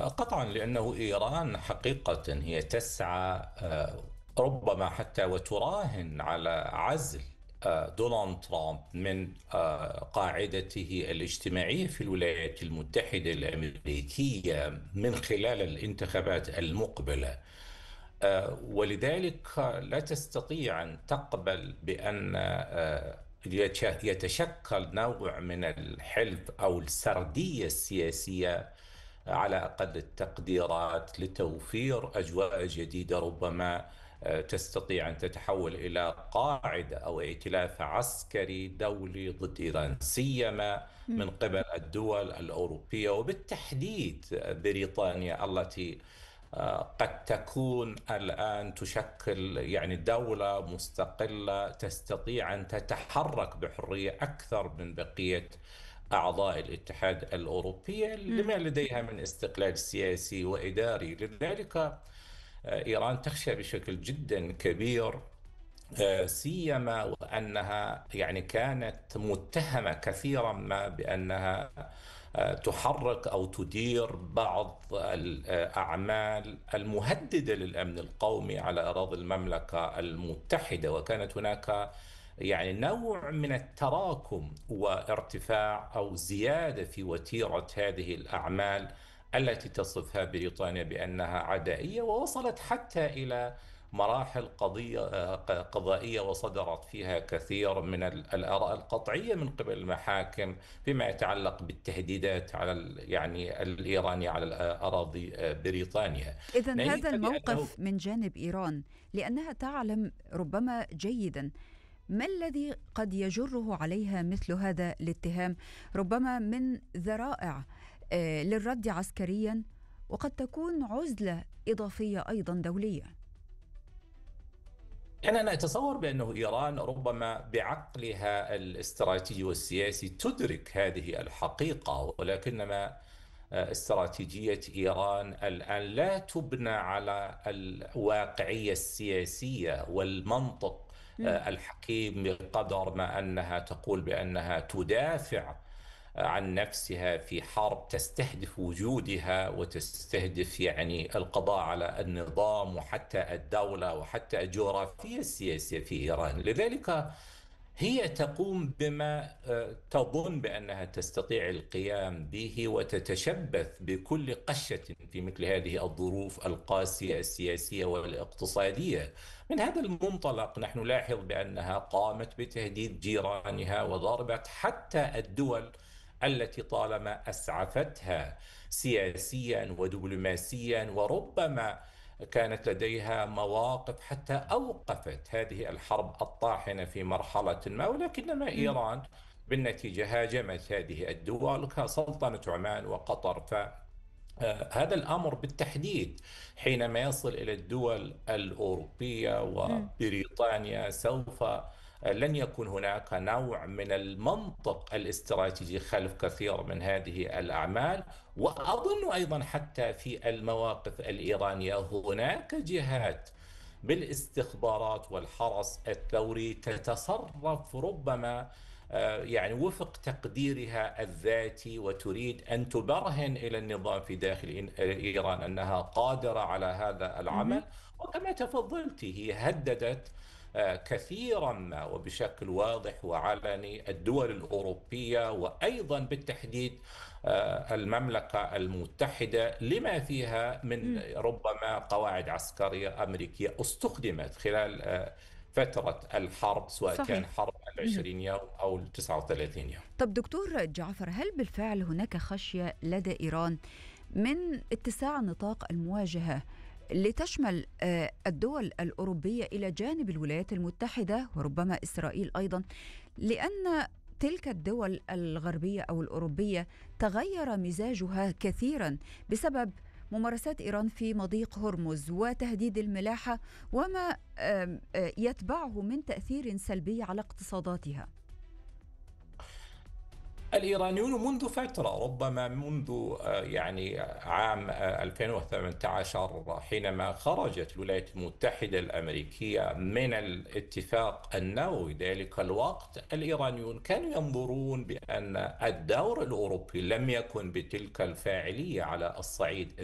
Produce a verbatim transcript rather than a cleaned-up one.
قطعا، لأنه إيران حقيقة هي تسعى آه، ربما حتى وتراهن على عزل آه، دونالد ترامب من آه، قاعدته الاجتماعية في الولايات المتحدة الأمريكية من خلال الانتخابات المقبلة. آه، ولذلك لا تستطيع أن تقبل بأن آه، يتش- يتشكل نوع من الحلف أو السردية السياسية على أقل التقديرات لتوفير أجواء جديدة، ربما آه، تستطيع أن تتحول إلى قاعدة أو ائتلاف عسكري دولي ضد إيران، سيما من قبل الدول الأوروبية وبالتحديد بريطانيا التي آه، قد تكون الآن تشكل يعني دولة مستقلة تستطيع أن تتحرك بحرية أكثر من بقية أعضاء الاتحاد الأوروبي مم. لما لديها من استقلال سياسي وإداري. لذلك آه، إيران تخشى بشكل جدا كبير، آه، سيما وأنها يعني كانت متهمة كثيرا ما بأنها آه، تحرك أو تدير بعض الأعمال المهددة للأمن القومي على أراضي المملكة المتحدة، وكانت هناك يعني نوع من التراكم وارتفاع أو زيادة في وتيرة هذه الأعمال التي تصفها بريطانيا بأنها عدائية، ووصلت حتى إلى مراحل قضية قضائية وصدرت فيها كثير من ال- الآراء القطعية من قبل المحاكم فيما يتعلق بالتهديدات على ال- يعني الإيراني على أراضي بريطانيا. إذن هذا ناهيك بأنه الموقف من جانب إيران لأنها تعلم ربما جيدا ما الذي قد يجره عليها مثل هذا الاتهام، ربما من ذرائع آه، للرد عسكريا، وقد تكون عزلة إضافية أيضا دولية. يعني أنا أتصور بأنه إيران ربما بعقلها الاستراتيجي والسياسي تدرك هذه الحقيقة، ولكنما آه، استراتيجية إيران الآن لا تبنى على الواقعية السياسية والمنطق مم. آه، الحكيم، بقدر ما أنها تقول بأنها تدافع عن نفسها في حرب تستهدف وجودها وتستهدف يعني القضاء على النظام وحتى الدولة وحتى الجغرافية السياسية في إيران. لذلك هي تقوم بما آه، تظن بأنها تستطيع القيام به، وتتشبث بكل قشة في مثل هذه الظروف القاسية السياسية والاقتصادية. من هذا المنطلق نحن نلاحظ بأنها قامت بتهديد جيرانها وضربت حتى الدول التي طالما أسعفتها سياسيا ودبلوماسيا، وربما كانت لديها مواقف حتى أوقفت هذه الحرب الطاحنة في مرحلة ما، ولكنما مم. إيران بالنتيجة هاجمت هذه الدول كسلطنة عمان وقطر. ف آه، هذا الأمر بالتحديد حينما يصل إلى الدول الأوروبية مم. وبريطانيا سوف آه، لن يكون هناك نوع من المنطق الاستراتيجي خلف كثير من هذه الأعمال. وأظن أيضا حتى في المواقف الإيرانية هناك جهات بالاستخبارات والحرس الثوري تتصرف ربما آه، يعني وفق تقديرها الذاتي، وتريد أن تبرهن إلى النظام في داخل إن- إيران أنها قادرة على هذا العمل. مهم. وكما تفضلت هي هددت آه، كثيرا ما وبشكل واضح وعلني الدول الأوروبية، وأيضا بالتحديد آه، المملكة المتحدة لما فيها من مم. ربما قواعد عسكرية أمريكية استخدمت خلال آه، فترة الحرب، سواء كان صحيح. حرب مهم. العشرين يوم أو التسعة وثلاثين يوم. طب دكتور جعفر، هل بالفعل هناك خشية لدى إيران من اتساع نطاق المواجهة لتشمل آه، الدول الأوروبية إلى جانب الولايات المتحدة وربما إسرائيل أيضا، لأن تلك الدول الغربية أو الأوروبية تغير مزاجها كثيرا بسبب ممارسات إيران في مضيق هرمز وتهديد الملاحة وما آم، آه، يتبعه من تأثير سلبي على اقتصاداتها؟ الإيرانيون منذ فترة، ربما منذ آه، يعني عام آه، ألفين وثمانية عشر حينما خرجت الولايات المتحدة الأمريكية من الاتفاق النووي، ذلك الوقت الإيرانيون كانوا ينظرون بأن الدور الأوروبي لم يكن بتلك الفاعلية على الصعيد